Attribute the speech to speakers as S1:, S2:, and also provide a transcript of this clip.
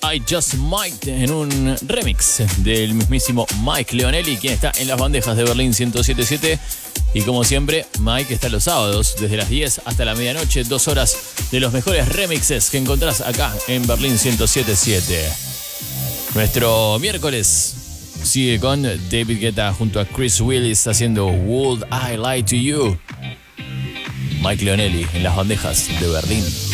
S1: I Just Might en un remix del mismísimo Mike Leonelli, quien está en las bandejas de Berlín 107.7. Y como siempre, Mike está los sábados desde las 10 hasta la medianoche, 2 horas de los mejores remixes que encontrás acá en Berlín 107.7. Nuestro miércoles sigue con David Guetta junto a Chris Willis haciendo Would I Lie to You. Mike Leonelli en las bandejas de Berlín.